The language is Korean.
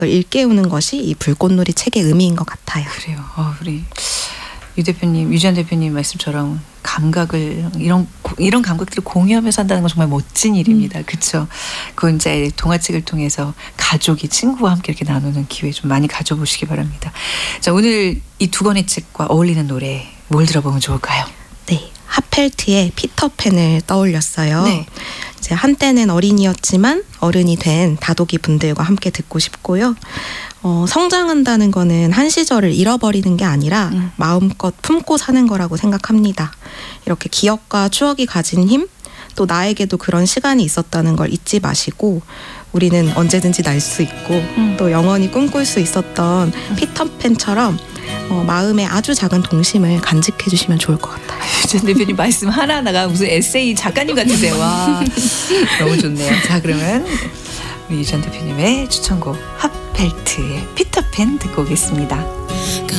일깨우는 것이 이 불꽃놀이 책의 의미인 것 같아요. 그래요. 우리 유지한 대표님 말씀처럼 감각을 이런 감각들을 공유하면서 한다는 건 정말 멋진 일입니다. 그렇죠. 그건 이제 동화책을 통해서 가족이 친구와 함께 이렇게 나누는 기회 좀 많이 가져보시기 바랍니다. 자, 오늘 이 두 권의 책과 어울리는 노래 뭘 들어보면 좋을까요? 네, 하펠트의 피터팬을 떠올렸어요. 네. 이제 한때는 어린이였지만 어른이 된 다독이 분들과 함께 듣고 싶고요. 성장한다는 거는 한 시절을 잃어버리는 게 아니라 마음껏 품고 사는 거라고 생각합니다. 이렇게 기억과 추억이 가진 힘, 또 나에게도 그런 시간이 있었다는 걸 잊지 마시고 우리는 언제든지 날 수 있고 또 영원히 꿈꿀 수 있었던 피터팬처럼 마음의 아주 작은 동심을 간직해 주시면 좋을 것 같아요. 유지한 대표님 말씀 하나하나가 무슨 에세이 작가님 같으세요. 와, 너무 좋네요. 자, 그러면 우리 유지한 대표님의 추천곡 하펠트의 피터팬 듣고 오겠습니다.